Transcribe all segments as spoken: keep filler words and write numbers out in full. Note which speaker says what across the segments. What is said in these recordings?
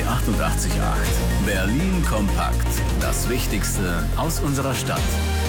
Speaker 1: achtundachtzig Komma acht. Berlin kompakt. Das Wichtigste aus unserer Stadt.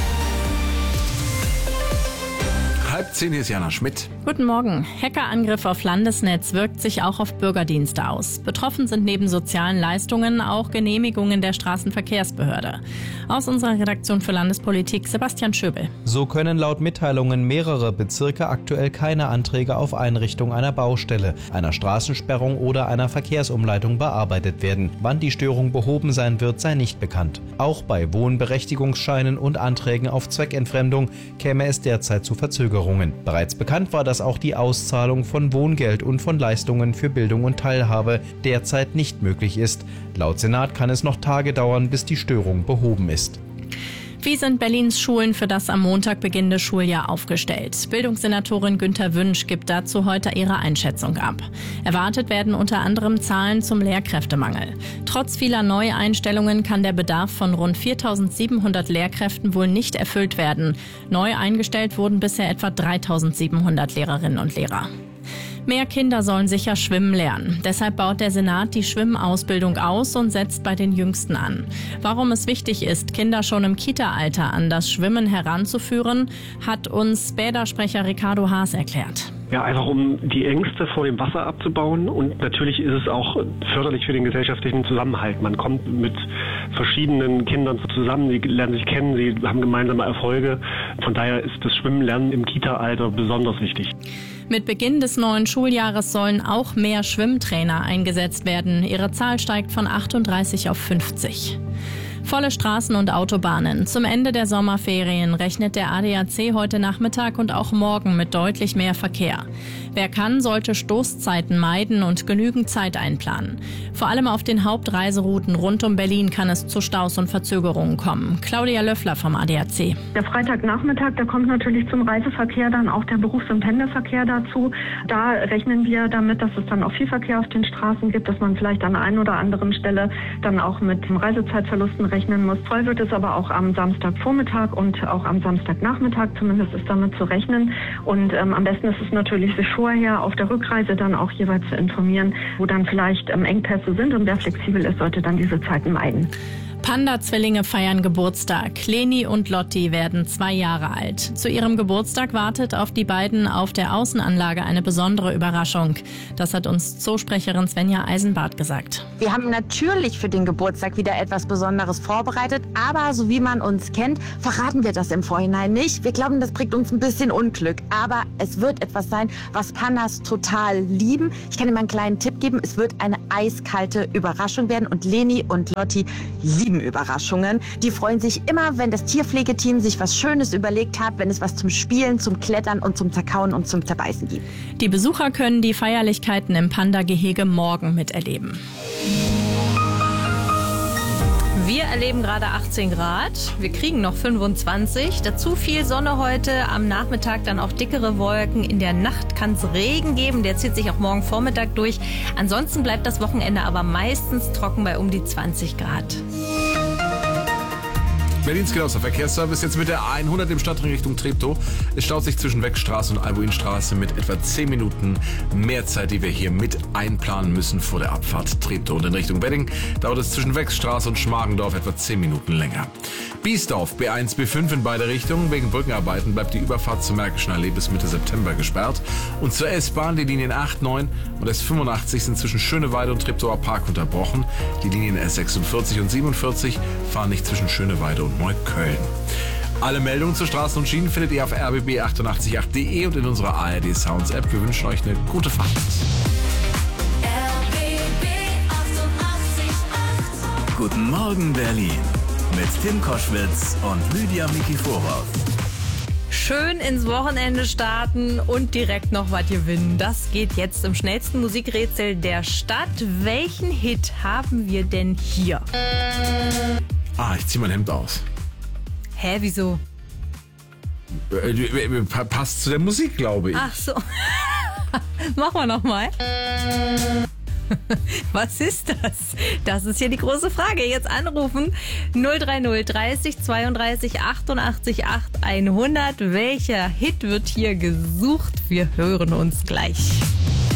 Speaker 2: Halb zehn, hier ist Jana Schmidt.
Speaker 3: Guten Morgen. Hackerangriff auf Landesnetz wirkt sich auch auf Bürgerdienste aus. Betroffen sind neben sozialen Leistungen auch Genehmigungen der Straßenverkehrsbehörde. Aus unserer Redaktion für Landespolitik Sebastian Schöbel.
Speaker 4: So können laut Mitteilungen mehrere Bezirke aktuell keine Anträge auf Einrichtung einer Baustelle, einer Straßensperrung oder einer Verkehrsumleitung bearbeitet werden. Wann die Störung behoben sein wird, sei nicht bekannt. Auch bei Wohnberechtigungsscheinen und Anträgen auf Zweckentfremdung käme es derzeit zu Verzögerungen. Bereits bekannt war, dass auch die Auszahlung von Wohngeld und von Leistungen für Bildung und Teilhabe derzeit nicht möglich ist. Laut Senat kann es noch Tage dauern, bis die Störung behoben ist.
Speaker 3: Wie sind Berlins Schulen für das am Montag beginnende Schuljahr aufgestellt? Bildungssenatorin Günther Wünsch gibt dazu heute ihre Einschätzung ab. Erwartet werden unter anderem Zahlen zum Lehrkräftemangel. Trotz vieler Neueinstellungen kann der Bedarf von rund viertausendsiebenhundert Lehrkräften wohl nicht erfüllt werden. Neu eingestellt wurden bisher etwa dreitausendsiebenhundert Lehrerinnen und Lehrer. Mehr Kinder sollen sicher schwimmen lernen. Deshalb baut der Senat die Schwimmausbildung aus und setzt bei den Jüngsten an. Warum es wichtig ist, Kinder schon im Kita-Alter an das Schwimmen heranzuführen, hat uns Bädersprecher Ricardo Haas erklärt.
Speaker 5: Ja, einfach um die Ängste vor dem Wasser abzubauen, und natürlich ist es auch förderlich für den gesellschaftlichen Zusammenhalt. Man kommt mit verschiedenen Kindern zusammen, die lernen sich kennen, sie haben gemeinsame Erfolge. Von daher ist das Schwimmenlernen im Kita-Alter besonders wichtig.
Speaker 3: Mit Beginn des neuen Schuljahres sollen auch mehr Schwimmtrainer eingesetzt werden. Ihre Zahl steigt von achtunddreißig auf fünfzig. Volle Straßen und Autobahnen. Zum Ende der Sommerferien rechnet der A D A C heute Nachmittag und auch morgen mit deutlich mehr Verkehr. Wer kann, sollte Stoßzeiten meiden und genügend Zeit einplanen. Vor allem auf den Hauptreiserouten rund um Berlin kann es zu Staus und Verzögerungen kommen. Claudia Löffler vom A D A C.
Speaker 6: Der Freitagnachmittag, da kommt natürlich zum Reiseverkehr dann auch der Berufs- und Pendelverkehr dazu. Da rechnen wir damit, dass es dann auch viel Verkehr auf den Straßen gibt, dass man vielleicht an der einen oder anderen Stelle dann auch mit Reisezeitverlusten rechnen muss. Voll wird es aber auch am Samstagvormittag und auch am Samstagnachmittag, zumindest ist damit zu rechnen. Und ähm, am besten ist es natürlich, sich vorher auf der Rückreise dann auch jeweils zu informieren, wo dann vielleicht ähm, Engpässe sind, und wer flexibel ist, sollte dann diese Zeiten meiden.
Speaker 3: Panda-Zwillinge feiern Geburtstag. Leni und Lotti werden zwei Jahre alt. Zu ihrem Geburtstag wartet auf die beiden auf der Außenanlage eine besondere Überraschung. Das hat uns Zoosprecherin Svenja Eisenbart gesagt.
Speaker 7: Wir haben natürlich für den Geburtstag wieder etwas Besonderes vorbereitet, aber so wie man uns kennt, verraten wir das im Vorhinein nicht. Wir glauben, das bringt uns ein bisschen Unglück, aber es wird etwas sein, was Pandas total lieben. Ich kann dir mal einen kleinen Tipp geben, es wird eine eiskalte Überraschung werden, und Leni und Lotti lieben Überraschungen. Die freuen sich immer, wenn das Tierpflegeteam sich was Schönes überlegt hat, wenn es was zum Spielen, zum Klettern und zum Zerkauen und zum Zerbeißen gibt.
Speaker 3: Die Besucher können die Feierlichkeiten im Panda-Gehege morgen miterleben. Wir erleben gerade achtzehn Grad, wir kriegen noch fünfundzwanzig, dazu viel Sonne heute, am Nachmittag dann auch dickere Wolken, in der Nacht kann es Regen geben, der zieht sich auch morgen Vormittag durch. Ansonsten bleibt das Wochenende aber meistens trocken bei um die zwanzig Grad.
Speaker 2: Berlins genauester Verkehrsservice jetzt mit der hundert im Stadtring Richtung Treptow. Es staut sich zwischen Weckstraße und Albuinstraße mit etwa zehn Minuten mehr Zeit, die wir hier mit einplanen müssen vor der Abfahrt Treptow. Und in Richtung Wedding dauert es zwischen Weckstraße und Schmargendorf etwa zehn Minuten länger. Biesdorf, B eins, B fünf in beide Richtungen. Wegen Brückenarbeiten bleibt die Überfahrt zur Märkischen Allee bis Mitte September gesperrt. Und zur S-Bahn, die Linien acht, neun und S fünfundachtzig sind zwischen Schöneweide und Treptower Park unterbrochen. Die Linien S sechsundvierzig und siebenundvierzig fahren nicht zwischen Schöneweide und Neukölln. Alle Meldungen zu Straßen und Schienen findet ihr auf r b b achtundachtzig punkt acht punkt de und in unserer A R D Sounds App. Wir wünschen euch eine gute Fahrt.
Speaker 1: R B B achtundachtzig Komma acht. Guten Morgen Berlin mit Tim Koschwitz und Lydia Mikiforov.
Speaker 3: Schön ins Wochenende starten und direkt noch was gewinnen. Das geht jetzt im schnellsten Musikrätsel der Stadt. Welchen Hit haben wir denn hier?
Speaker 2: Ah, ich zieh mein Hemd aus.
Speaker 3: Hä, wieso?
Speaker 2: Äh, äh, passt zu der Musik, glaube ich.
Speaker 3: Ach so. Machen wir nochmal. Was ist das? Das ist hier die große Frage. Jetzt anrufen null drei null dreißig zweiunddreißig achtundachtzig achthundert. Welcher Hit wird hier gesucht? Wir hören uns gleich.